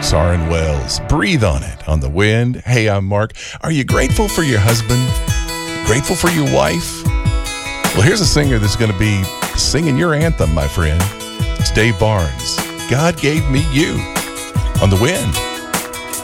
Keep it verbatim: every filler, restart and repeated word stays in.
Soren Wells, Breathe on It on the Wind. Hey, I'm Mark. Are you grateful for your husband? Grateful for your wife? Well, here's a singer that's going to be singing your anthem, my friend. It's Dave Barnes. God Gave Me You on the Wind.